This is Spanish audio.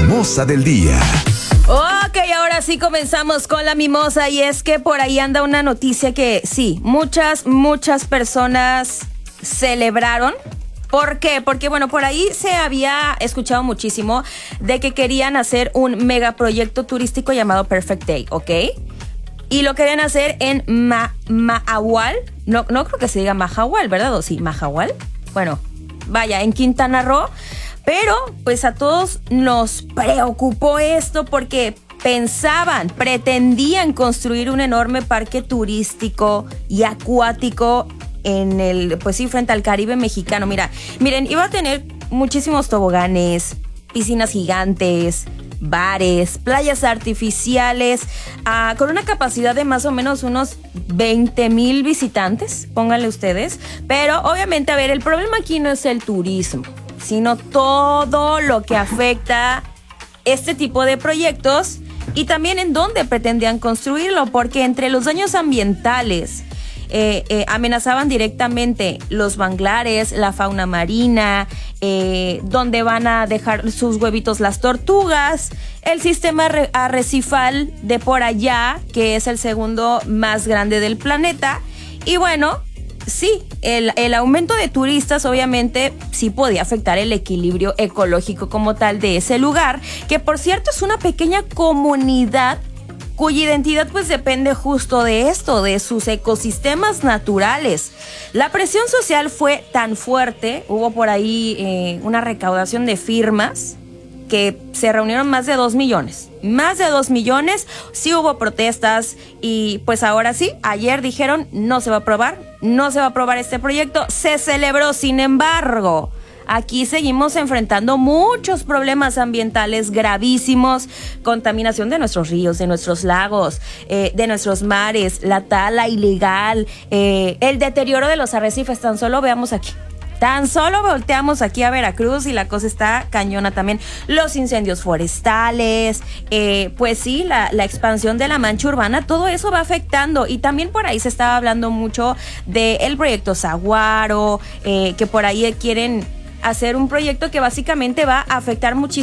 mimosa del día. Ok, ahora sí comenzamos con la mimosa, y es que por ahí anda una noticia que sí, muchas personas celebraron. ¿Por qué? Porque bueno, por ahí se había escuchado muchísimo de que querían hacer un megaproyecto turístico llamado Perfect Day, ¿ok? Y lo querían hacer en Mahahual. No creo que se diga Mahahual, ¿verdad? ¿O sí? ¿Mahahual? Bueno, vaya, en Quintana Roo. Pero pues a todos nos preocupó esto porque pretendían construir un enorme parque turístico y acuático frente al Caribe mexicano. Miren, iba a tener muchísimos toboganes, piscinas gigantes, bares, playas artificiales, con una capacidad de más o menos unos 20,000 visitantes, pónganle ustedes. Pero obviamente, a ver, el problema aquí no es el turismo, sino todo lo que afecta este tipo de proyectos y también en dónde pretendían construirlo, porque entre los daños ambientales amenazaban directamente los manglares, la fauna marina, donde van a dejar sus huevitos las tortugas, el sistema arrecifal de por allá, que es el segundo más grande del planeta. Y bueno, sí, el aumento de turistas obviamente sí podía afectar el equilibrio ecológico como tal de ese lugar, que por cierto es una pequeña comunidad cuya identidad pues depende justo de esto, de sus ecosistemas naturales. La presión social fue tan fuerte, hubo por ahí una recaudación de firmas que se reunieron más de 2 millones. Más de 2 millones, sí hubo protestas y pues ahora sí, ayer dijeron no se va a aprobar este proyecto, se celebró. Sin embargo, aquí seguimos enfrentando muchos problemas ambientales gravísimos, contaminación de nuestros ríos, de nuestros lagos, de nuestros mares, la tala ilegal, el deterioro de los arrecifes. Tan solo volteamos aquí a Veracruz y la cosa está cañona también. Los incendios forestales, pues sí, la expansión de la mancha urbana, todo eso va afectando. Y también por ahí se estaba hablando mucho del proyecto Saguaro, que por ahí quieren hacer un proyecto que básicamente va a afectar muchísimo